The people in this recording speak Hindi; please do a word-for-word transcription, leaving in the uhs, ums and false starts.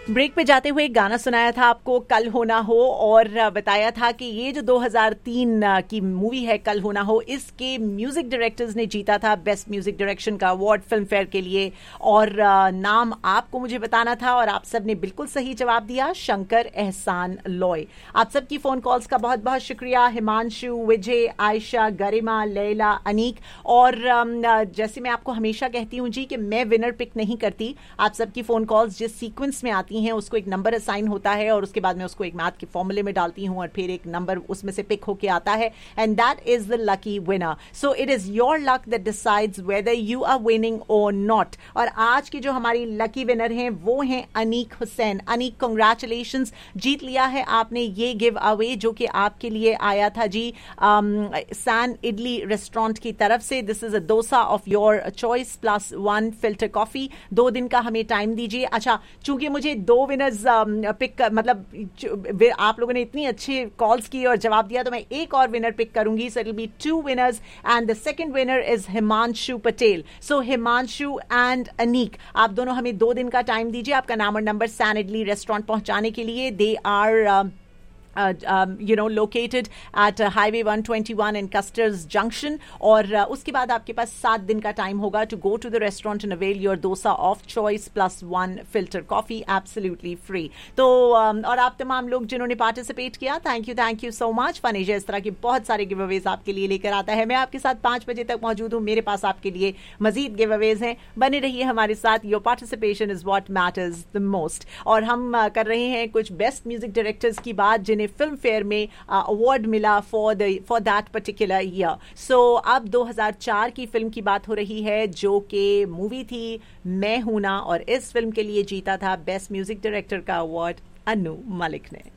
ब्रेक पे जाते हुए गाना सुनाया था आपको कल हो ना हो, और बताया था कि ये जो दो हज़ार तीन की मूवी है कल हो ना हो, इसके म्यूजिक डायरेक्टर्स ने जीता था बेस्ट म्यूजिक डायरेक्शन का अवार्ड फिल्म फेयर के लिए। और नाम आपको मुझे बताना था और आप सब ने बिल्कुल सही जवाब दिया, शंकर एहसान लॉय। आप सबकी फोन कॉल्स का बहुत बहुत शुक्रिया, हिमांशु, विजय, आयशा, गरिमा, लैला, अनीक। और जैसे मैं आपको हमेशा कहती हूँ जी कि मैं विनर पिक नहीं करती, आप सबकी फोन कॉल्स जिस सीक्वेंस में आती हैं उसको एक नंबर असाइन होता है और उसके बाद मैं उसको एक मैथ के फॉर्मूले में डालती हूं और फिर एक नंबर उसमें से पिक होके आता है, and that is the lucky winner. So it is your luck that decides whether you are winning और नॉट। और आज की जो हमारी लकी विनर हैं वो हैं अनीक हुसैन। अनीक, कांग्रेचुलेशंस, जीत लिया है आपने ये गिव अवे जो कि आपके लिए आया था जी सैन इडली रेस्टोरेंट की तरफ से। This is a dosa of your choice plus one filter coffee. दो दिन का हमें टाइम दीजिए। अच्छा, चूंकि मुझे दो विनर्स पिक मतलब आप लोगों ने इतनी अच्छी कॉल्स की और जवाब दिया तो मैं एक और विनर पिक करूंगी। So it will be to winners and the second winner is Himanshu Patel. So Himanshu and Aneek, आप दोनों हमें दो दिन का टाइम दीजिए आपका नाम और नंबर सैन इडली रेस्टोरेंट पहुंचाने के लिए। They are Uh, um, you know, located at uh, Highway one twenty-one in Custer's Junction. और uh, उसके बाद आपके पास सात दिन का टाइम होगा to go to the restaurant and avail your dosa of choice plus one filter coffee absolutely free. तो um, और आप तमाम लोग जिन्होंने पार्टिसिपेट किया, thank you thank you so much. फनेजा इस तरह के बहुत सारे गिव अवेज आपके लिए लेकर आता है। मैं आपके साथ पाँच बजे तक मौजूद हूँ, मेरे पास आपके लिए मजीद गिव अवेज हैं, बने रहिए हमारे साथ। Your participation is what matters the most. और हम uh, कर रहे हैं कुछ बेस्ट म्यूजिक डायरेक्टर्स की बात जिन्हें फिल्म फेयर में अवार्ड uh, मिला for the for that particular year. सो अब दो हज़ार चार की फिल्म की बात हो रही है जो कि मूवी थी मैं हूं ना, और इस फिल्म के लिए जीता था बेस्ट म्यूजिक डायरेक्टर का अवार्ड अनु मलिक ने।